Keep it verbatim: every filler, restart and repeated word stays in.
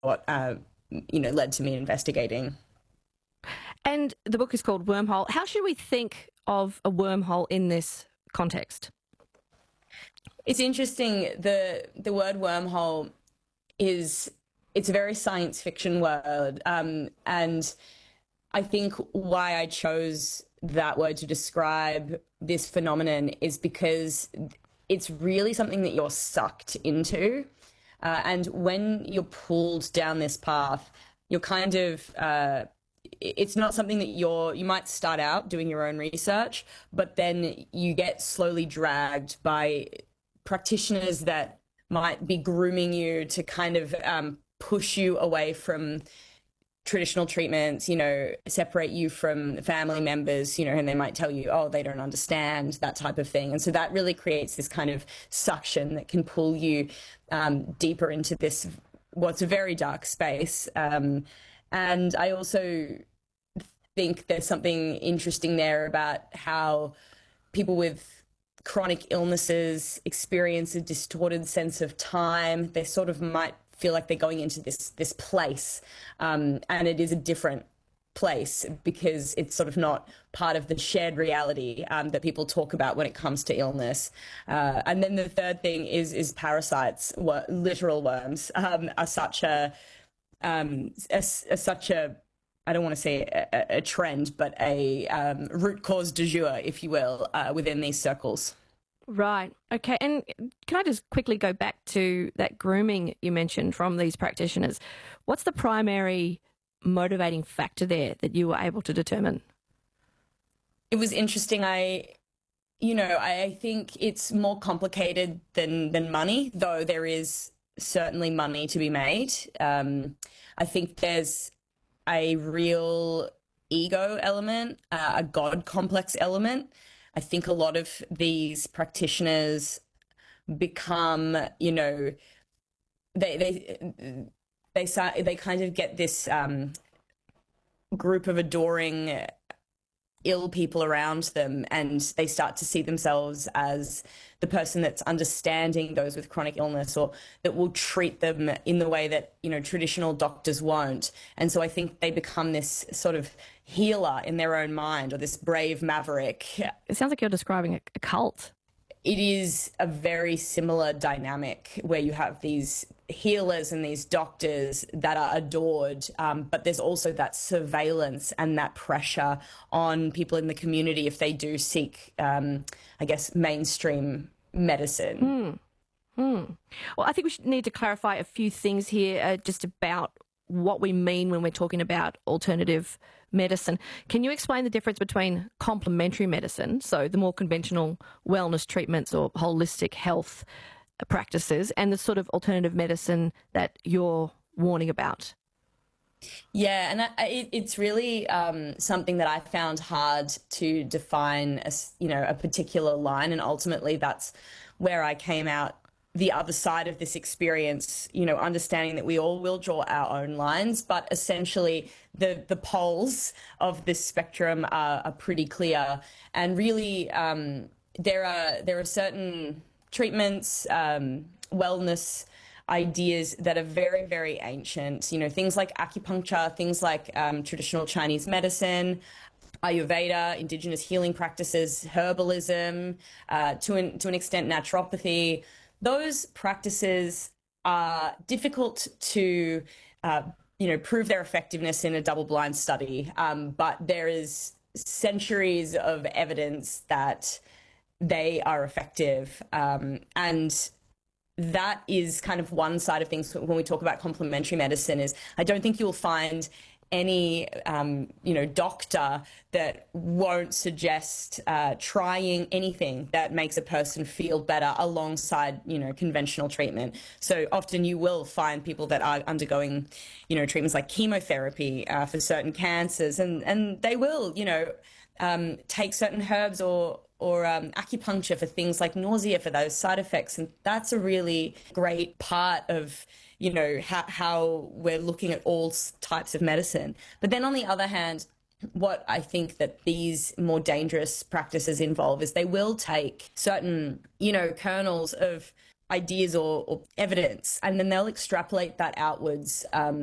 what, uh, you know, led to me investigating. And the book is called Wormhole. How should we think of a wormhole in this context? It's interesting. The the word wormhole is it's a very science fiction word, um, and I think why I chose that word to describe this phenomenon is because it's really something that you're sucked into, uh, and when you're pulled down this path, you're kind of uh, it's not something that you're you might start out doing your own research, but then you get slowly dragged by practitioners that might be grooming you to kind of um, push you away from traditional treatments, you know, separate you from family members, you know, and they might tell you, oh, they don't understand, that type of thing. And so that really creates this kind of suction that can pull you um, deeper into this, what's a very dark space. Um, and I also think there's something interesting there about how people with chronic illnesses experience a distorted sense of time. They sort of might feel like they're going into this this place, um, and it is a different place because it's sort of not part of the shared reality um, that people talk about when it comes to illness. Uh, and then the third thing is is parasites, wor- literal worms, um, are such a, um, a, a such a I don't want to say a, a trend, but a um, root cause du jour, if you will, uh, within these circles. Right. Okay. And can I just quickly go back to that grooming you mentioned from these practitioners? What's the primary motivating factor there that you were able to determine? It was interesting. I, you know, I think it's more complicated than, than money, though there is certainly money to be made. Um, I think there's a real ego element, uh, a God complex element. I think a lot of these practitioners become, you know, they they they they kind of get this um, group of adoring ill people around them, and they start to see themselves as the person that's understanding those with chronic illness, or that will treat them in the way that, you know, traditional doctors won't. And so I think they become this sort of healer in their own mind, or this brave maverick. It sounds like you're describing a, a cult. It is a very similar dynamic where you have these healers and these doctors that are adored, um, but there's also that surveillance and that pressure on people in the community if they do seek, um, I guess, mainstream medicine. Hmm. Hmm. Well, I think we should need to clarify a few things here uh, just about what we mean when we're talking about alternative medicine. Can you explain the difference between complementary medicine, so the more conventional wellness treatments or holistic health practices, and the sort of alternative medicine that you're warning about? Yeah, and I, it, it's really um, something that I found hard to define as, you know, a particular line, and ultimately that's where I came out the other side of this experience, you know, understanding that we all will draw our own lines, but essentially the the poles of this spectrum are, are pretty clear. And really, um, there are there are certain treatments, um, wellness ideas that are very, very ancient. You know, things like acupuncture, things like um, traditional Chinese medicine, Ayurveda, indigenous healing practices, herbalism, uh, to an to an extent, naturopathy. Those practices are difficult to, uh, you know, prove their effectiveness in a double-blind study, um, but there is centuries of evidence that they are effective, um, and that is kind of one side of things when we talk about complementary medicine. Is I don't think you'll find any, um, you know, doctor that won't suggest uh, trying anything that makes a person feel better alongside, you know, conventional treatment. So often you will find people that are undergoing, you know, treatments like chemotherapy uh, for certain cancers, and, and they will, you know, um, take certain herbs or or um, acupuncture for things like nausea for those side effects. And that's a really great part of, you know, how, how we're looking at all types of medicine. But then on the other hand, what I think that these more dangerous practices involve is they will take certain, you know, kernels of ideas or, or evidence, and then they'll extrapolate that outwards. Um,